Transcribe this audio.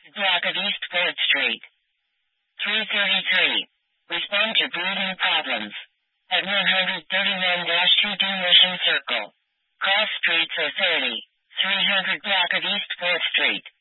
block of East 4th Street. 333. Respond to breathing problems. At 131-2D Mission Circle. Cross streets are 30. 300 block of East 4th Street.